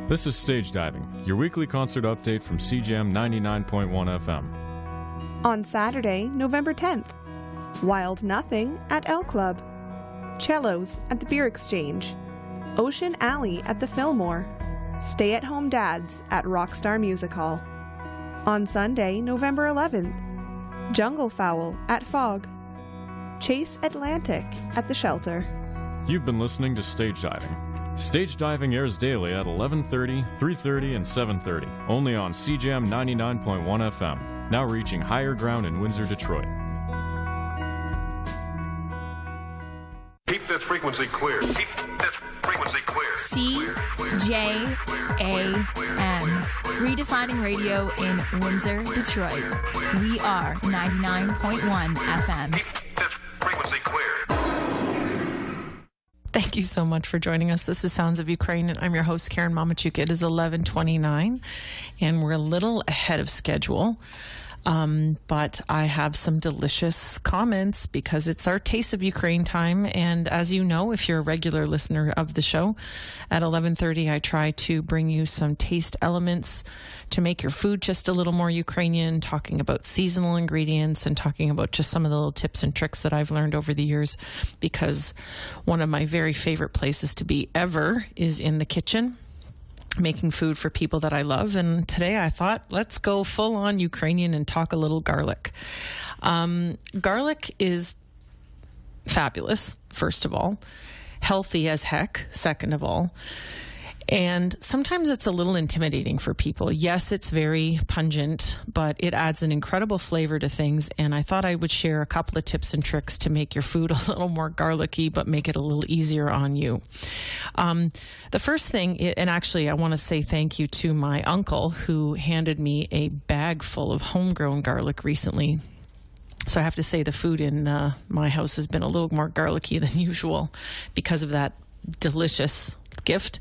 This is Stage Diving, your weekly concert update from CJAM 99.1 FM. On Saturday, November 10th, Wild Nothing at L Club, Cellos at the Beer Exchange, Ocean Alley at the Fillmore, Stay-at-Home Dads at Rockstar Music Hall. On Sunday, November 11th, Jungle Fowl at Fog, Chase Atlantic at the Shelter. You've been listening to Stage Diving. Stage Diving airs daily at 11:30, 3:30, and 7:30, only on CJAM 99.1 FM, now reaching higher ground in Windsor, Detroit. Keep this frequency clear. Keep this frequency clear. CJAM, redefining radio in Windsor, Detroit. We are 99.1 FM. Keep this frequency clear. Thank you so much for joining us. This is Sounds of Ukraine, and I'm your host, Karen Mamachuk. It is 11:29, and we're a little ahead of schedule. But I have some delicious comments because it's our Taste of Ukraine time. And as you know, if you're a regular listener of the show, at 11:30, I try to bring you some taste elements to make your food just a little more Ukrainian, talking about seasonal ingredients and talking about just some of the little tips and tricks that I've learned over the years, because one of my very favorite places to be ever is in the kitchen, making food for people that I love. And today I thought, let's go full on Ukrainian and talk a little garlic. Garlic is fabulous, first of all, healthy as heck, second of all. And sometimes it's a little intimidating for people. Yes, it's very pungent, but it adds an incredible flavor to things. And I thought I would share a couple of tips and tricks to make your food a little more garlicky, but make it a little easier on you. The first thing, and actually I want to say thank you to my uncle who handed me a bag full of homegrown garlic recently. So I have to say the food in my house has been a little more garlicky than usual because of that delicious gift.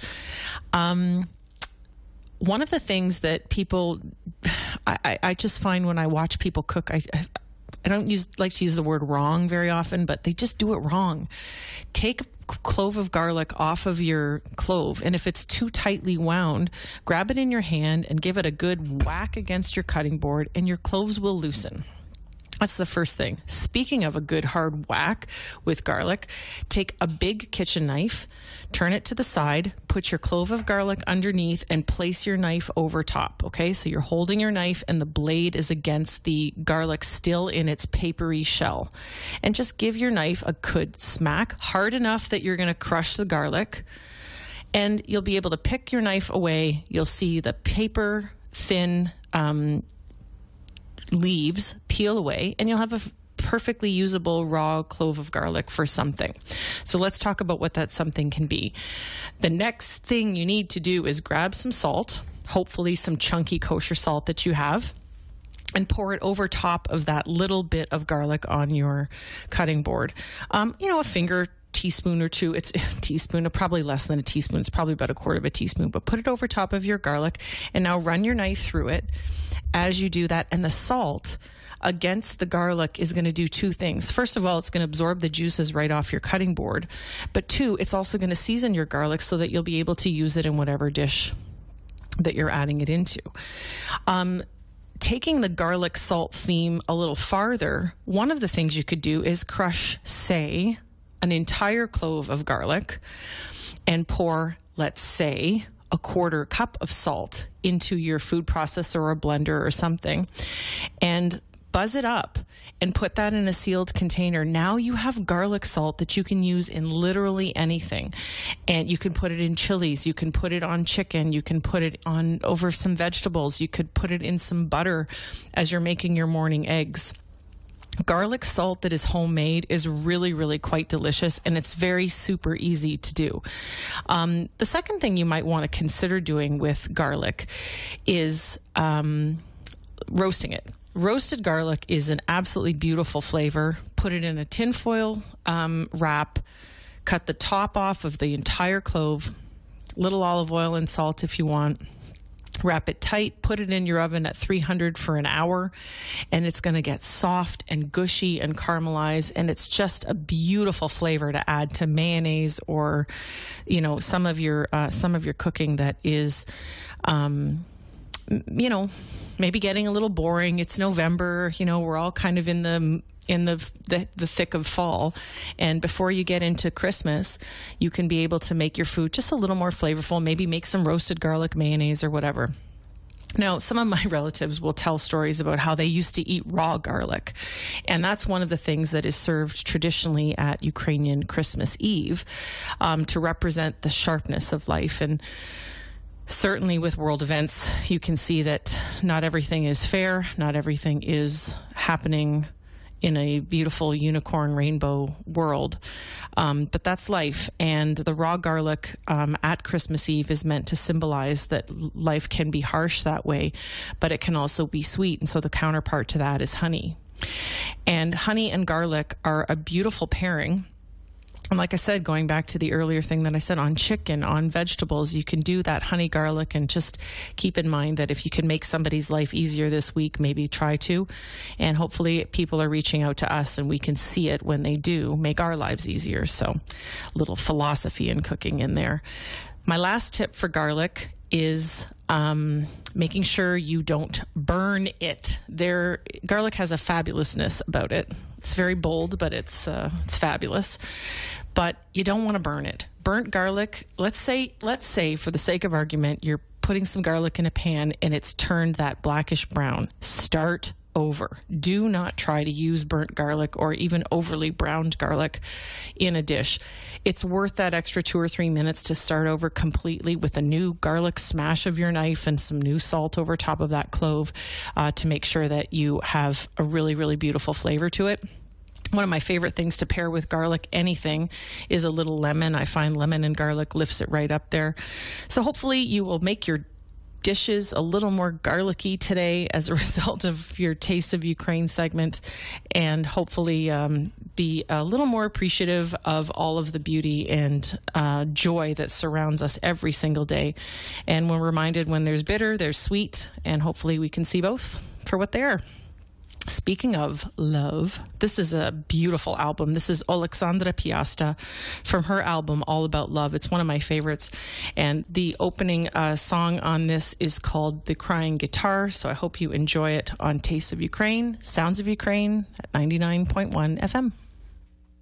One of the things that people, I just find when I watch people cook, I don't like to use the word wrong very often, but they just do it wrong. Take a clove of garlic off of your clove, and if it's too tightly wound, grab it in your hand and give it a good whack against your cutting board, and your cloves will loosen. That's the first thing. Speaking of a good hard whack with garlic, take a big kitchen knife, turn it to the side, put your clove of garlic underneath, and place your knife over top, okay? So you're holding your knife and the blade is against the garlic still in its papery shell. And just give your knife a good smack, hard enough that you're going to crush the garlic, and you'll be able to pick your knife away. You'll see the paper thin leaves peel away, and you'll have a perfectly usable raw clove of garlic for something. So let's talk about what that something can be. The next thing you need to do is grab some salt, hopefully some chunky kosher salt that you have, and pour it over top of that little bit of garlic on your cutting board. A finger teaspoon or two. It's a teaspoon, probably less than a teaspoon. It's probably about a quarter of a teaspoon, but put it over top of your garlic, and now run your knife through it as you do that. And the salt against the garlic is going to do two things. First of all, it's going to absorb the juices right off your cutting board. But two, it's also going to season your garlic so that you'll be able to use it in whatever dish that you're adding it into. Taking the garlic salt theme a little farther, one of the things you could do is crush, say, an entire clove of garlic and pour, let's say, a quarter cup of salt into your food processor or a blender or something, and buzz it up and put that in a sealed container. Now you have garlic salt that you can use in literally anything. And you can put it in chilies, you can put it on chicken, you can put it on over some vegetables, you could put it in some butter as you're making your morning eggs. Garlic salt that is homemade is really, really quite delicious, and it's very super easy to do. The second thing you might want to consider doing with garlic is roasting it. Roasted garlic is an absolutely beautiful flavor. Put it in a tinfoil wrap, cut the top off of the entire clove, little olive oil and salt if you want. Wrap it tight, put it in your oven at 300 for an hour, and it's going to get soft and gushy and caramelized, and it's just a beautiful flavor to add to mayonnaise or, you know, some of your cooking that is, you know, maybe getting a little boring. It's November, you know, we're all kind of in the thick of fall, and before you get into Christmas, you can be able to make your food just a little more flavorful. Maybe make some roasted garlic mayonnaise or whatever. Now, some of my relatives will tell stories about how they used to eat raw garlic, and that's one of the things that is served traditionally at Ukrainian Christmas Eve, to represent the sharpness of life. And certainly with world events, you can see that not everything is fair, not everything is happening in a beautiful unicorn rainbow world. But that's life. And the raw garlic at Christmas Eve is meant to symbolize that life can be harsh that way, but it can also be sweet. And so the counterpart to that is honey. And honey and garlic are a beautiful pairing. And like I said, going back to the earlier thing that I said on chicken, on vegetables, you can do that honey garlic, and just keep in mind that if you can make somebody's life easier this week, maybe try to. And hopefully people are reaching out to us and we can see it when they do make our lives easier. So a little philosophy in cooking in there. My last tip for garlic is making sure you don't burn it. Garlic has a fabulousness about it. It's very bold, but it's fabulous. But you don't want to burn it. Burnt garlic, let's say for the sake of argument, you're putting some garlic in a pan and it's turned that blackish brown. Start over. Do not try to use burnt garlic or even overly browned garlic in a dish. It's worth that extra 2 or 3 minutes to start over completely with a new garlic smash of your knife and some new salt over top of that clove, to make sure that you have a really, really beautiful flavor to it. One of my favorite things to pair with garlic, anything, is a little lemon. I find lemon and garlic lifts it right up there. So hopefully you will make your dishes a little more garlicky today as a result of your Taste of Ukraine segment, and hopefully be a little more appreciative of all of the beauty and joy that surrounds us every single day. And we're reminded when there's bitter, there's sweet, and hopefully we can see both for what they are. Speaking of love, this is a beautiful album. This is Alexandra Piasta from her album All About Love. It's one of my favorites. And the opening song on this is called The Crying Guitar. So I hope you enjoy it on Taste of Ukraine, Sounds of Ukraine at 99.1 FM.